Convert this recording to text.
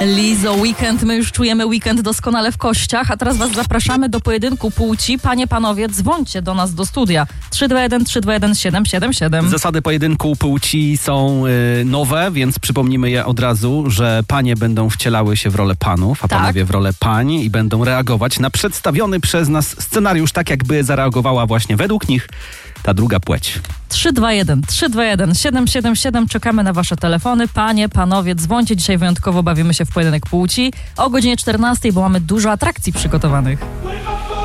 Lizo, weekend, my już czujemy weekend doskonale w kościach, a teraz was zapraszamy do pojedynku płci. Panie, panowie, dzwońcie do nas do studia. 321 321 777. Zasady pojedynku płci są nowe, więc przypomnimy je od razu, że panie będą wcielały się w rolę panów, a panowie w rolę pań i będą reagować na przedstawiony przez nas scenariusz tak, jakby zareagowała właśnie według nich ta druga płeć. 321 321 777. Czekamy na wasze telefony. Panie, panowie, dzwońcie. Dzisiaj wyjątkowo bawimy się w pojedynek płci o godzinie 14, bo mamy dużo atrakcji przygotowanych.